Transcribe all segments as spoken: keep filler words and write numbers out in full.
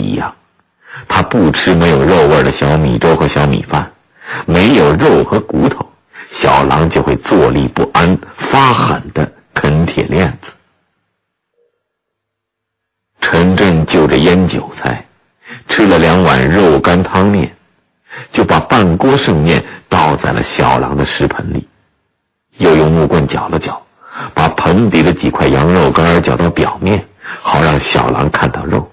一样，他不吃没有肉味的小米粥和小米饭，没有肉和骨头，小狼就会坐立不安，发狠地啃铁链子。陈震就着腌韭菜，吃了两碗肉干汤面，就把半锅剩面倒在了小狼的食盆里，又用木棍搅了搅，把盆底的几块羊肉干搅到表面，好让小狼看到肉。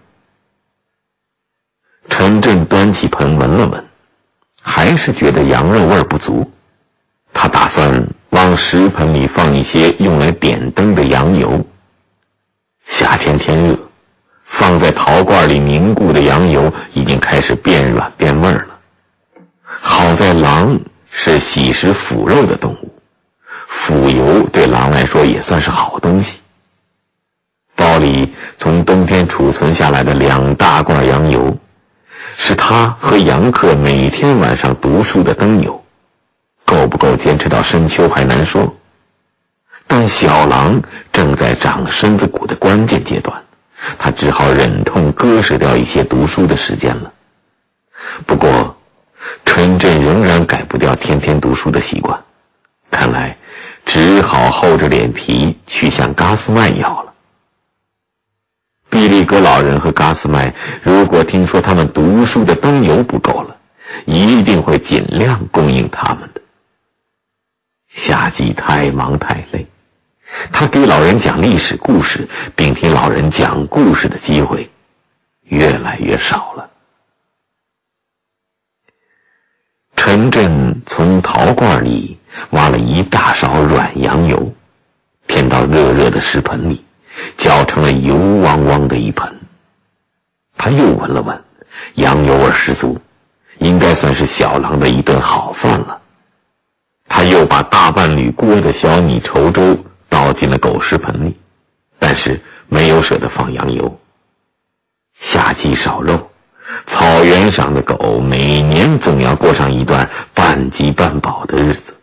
陈震端起盆闻了闻，还是觉得羊肉味不足，他打算往食盆里放一些用来点灯的羊油。夏天天热，放在陶罐里凝固的羊油已经开始变软变味了。好在狼是喜食腐肉的动物，腐油对狼来说也算是好东西。包里从冬天储存下来的两大罐羊油，是他和杨克每天晚上读书的灯油，够不够坚持到深秋还难说。但小狼正在长身子骨的关键阶段，他只好忍痛割舍掉一些读书的时间了。不过陈震仍然改不掉天天读书的习惯，看来只好厚着脸皮去向嘎斯麦要了。毕利格老人和嘎斯麦如果听说他们读书的灯油不够了，一定会尽量供应他们的。夏季太忙太累，他给老人讲历史故事并听老人讲故事的机会越来越少了。陈震从陶罐里挖了一大勺软羊油，添到热热的食盆里，搅成了油汪汪的一盆。他又闻了闻，羊油味十足，应该算是小狼的一顿好饭了。他又把大半铝锅的小米稠粥倒进了狗食盆里，但是没有舍得放羊油。夏季少肉，草原上的狗每年总要过上一段半饥半饱的日子。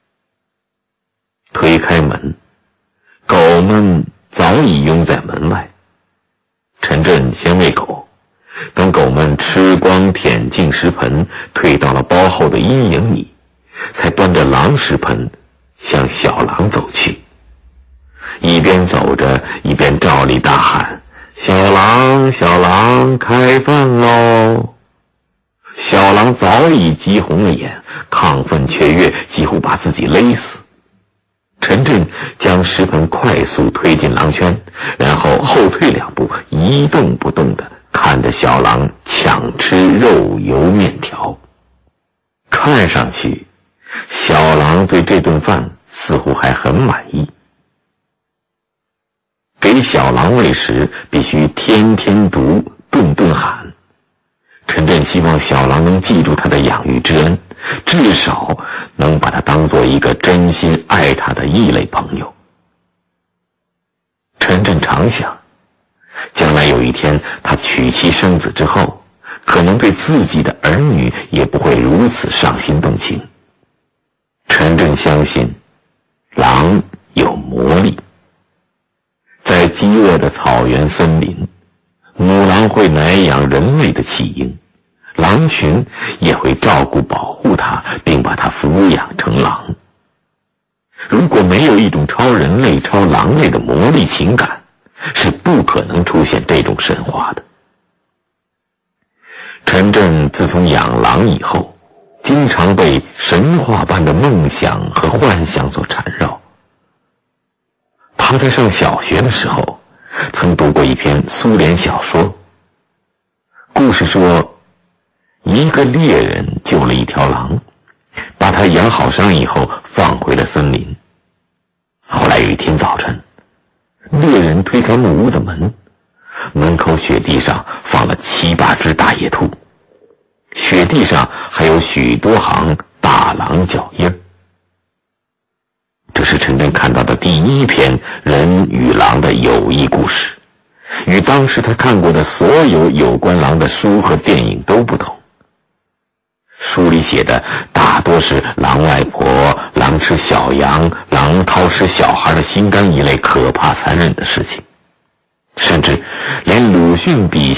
推开门，狗们早已拥在门外。陈震先喂狗，等狗们吃光舔净食盆，退到了包后的阴影里，才端着狼食盆向小狼走去。一边走着一边照例大喊：小狼小狼，开饭喽！小狼早已急红了眼，亢奋雀跃，几乎把自己勒死。陈震将食盆快速推进狼圈，然后后退两步，一动不动地看着小狼抢吃肉油面条。看上去小狼对这顿饭似乎还很满意。给小狼喂食必须天天读，顿顿喊。陈震希望小狼能记住他的养育之恩，至少能把他当做一个真心爱他的异类朋友。陈震常想，将来有一天他娶妻生子之后，可能对自己的儿女也不会如此伤心动情。陈震相信狼有魔力。在饥饿的草原森林，母狼会奶养人类的弃婴，狼群也会照顾保护它，并把它抚养成狼。如果没有一种超人类超狼类的魔力情感，是不可能出现这种神话的。陈震自从养狼以后，经常被神话般的梦想和幻想所缠绕。他在上小学的时候曾读过一篇苏联小说，故事说一个猎人救了一条狼，把它养好伤以后放回了森林。后来有一天早晨，猎人推开木屋的门，门口雪地上放了七八只大野兔，雪地上还有许多行大狼脚印。这是陈震看到的第一篇人与狼的友谊故事，与当时他看过的所有有关狼的书和电影都不同。书里写的大多是狼外婆、狼吃小羊、狼掏吃小孩的心肝一类可怕残忍的事情，甚至连鲁迅笔下